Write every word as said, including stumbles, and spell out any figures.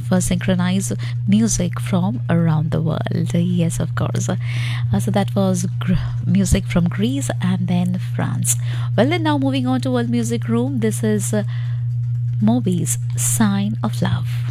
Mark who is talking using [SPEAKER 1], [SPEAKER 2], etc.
[SPEAKER 1] of uh, synchronized music from around the world. Yes, of course. Uh, so that was gr- music from Greece and then France. Well, then now moving on to World Music Room. This is uh, Moby's Sign of Love.